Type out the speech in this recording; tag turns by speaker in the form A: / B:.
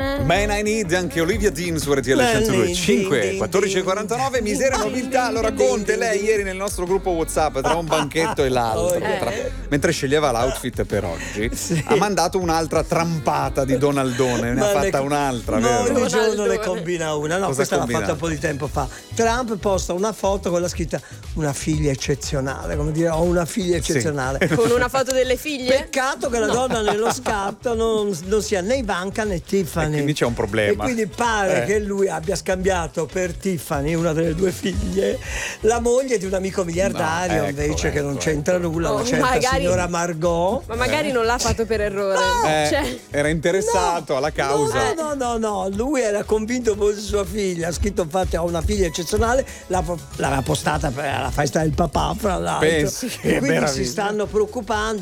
A: Man I Need, anche Olivia Dean su RTL 102.5, 14.49, miseria nobiltà. Lo racconta lei ieri nel nostro gruppo WhatsApp tra un banchetto e l'altro, mentre sceglieva l'outfit per oggi, ha mandato un'altra trampata di Donaldone, ne ha fatta un'altra, vero?
B: Ogni giorno ne combina una. No,
A: Cosa
B: questa l'ha
A: combinato?
B: fatta un po' di tempo fa. Trump posta una foto con la scritta una figlia eccezionale, come dire, ho una figlia eccezionale.
C: Con una foto delle figlie?
B: Peccato che la donna nello scatto non sia né Ivanka né Tiffany.
A: E quindi c'è un problema.
B: E quindi pare che lui abbia scambiato per Tiffany, una delle due figlie, la moglie di un amico miliardario, invece che non c'entra nulla, una certa signora Margot.
C: Ma magari non l'ha fatto per errore.
A: Era interessato alla causa.
B: No, lui era convinto fosse sua figlia, ha scritto infatti ho una figlia eccezionale, l'aveva postata alla festa del papà, fra l'altro.
A: Pensi, che
B: e quindi
A: meraviglia.
B: si stanno preoccupando